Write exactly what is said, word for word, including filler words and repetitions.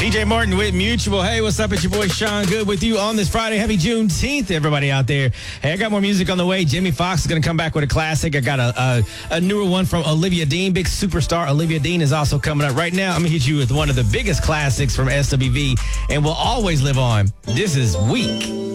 D J Martin with Mutual. Hey, what's up? It's your boy Sean Good with you on this Friday. Happy Juneteenth, everybody out there. Hey, I got more music on the way. Jimmy Fox is going to come back with a classic. I got a, a, a newer one from Olivia Dean. Big superstar Olivia Dean is also coming up. Right now, I'm going to hit you with one of the biggest classics from S W V and will always live on. This is Weak.